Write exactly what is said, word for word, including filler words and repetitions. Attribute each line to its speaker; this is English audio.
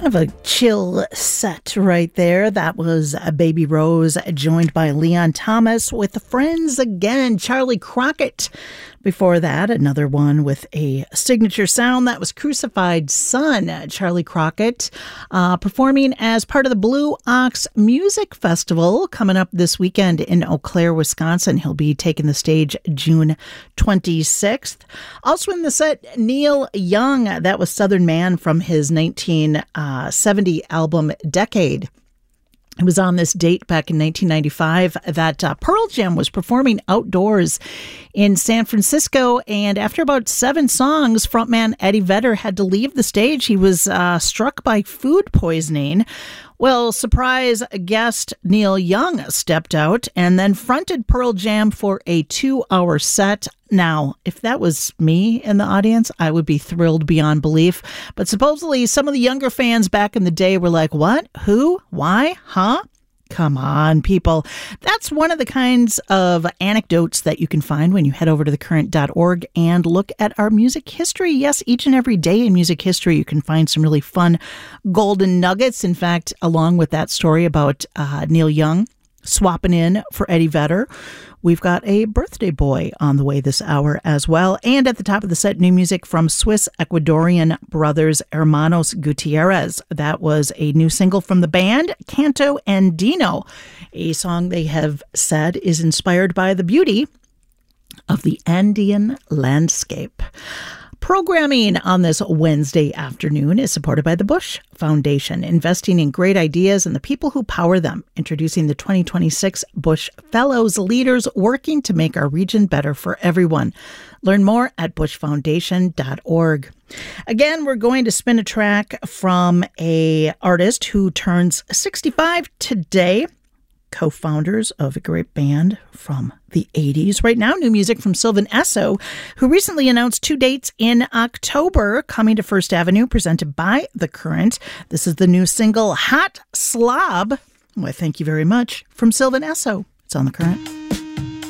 Speaker 1: Kind of a chill set right there. That was a Baby Rose, joined by Leon Thomas with Friends Again. Charlie Crockett. Before that, another one with a signature sound. That was Crucified Son. Charlie Crockett uh, performing as part of the Blue Ox Music Festival coming up this weekend in Eau Claire, Wisconsin. He'll be taking the stage June twenty-sixth. Also in the set, Neil Young. That was Southern Man from his nineteen seventy album Decade. It was on this date back in nineteen ninety-five that uh, Pearl Jam was performing outdoors in San Francisco. And after about seven songs, frontman Eddie Vedder had to leave the stage. He was uh, struck by food poisoning. Well, surprise guest Neil Young stepped out and then fronted Pearl Jam for a two-hour set. Now, if that was me in the audience, I would be thrilled beyond belief. But supposedly some of the younger fans back in the day were like, what? Who? Why? Huh? Come on, people. That's one of the kinds of anecdotes that you can find when you head over to the current dot org and look at our music history. Yes, each and every day in music history, you can find some really fun golden nuggets. In fact, along with that story about uh, Neil Young swapping in for Eddie Vedder, we've got a birthday boy on the way this hour as well. And at the top of the set, new music from Swiss-Ecuadorian brothers Hermanos Gutierrez. That was a new single from the band, Canto Andino, a song they have said is inspired by the beauty of the Andean landscape. Programming on this Wednesday afternoon is supported by the Bush Foundation, investing in great ideas and the people who power them, introducing the twenty twenty-six Bush Fellows, leaders working to make our region better for everyone. Learn more at bush foundation dot org. Again, we're going to spin a track from a artist who turns sixty-five today. Co-founders of a great band from the eighties. Right now, new music from Sylvan Esso, who recently announced two dates in October, coming to First Avenue, presented by The Current. This is the new single, Hot Slob. Well, thank you very much, from Sylvan Esso. It's on The Current.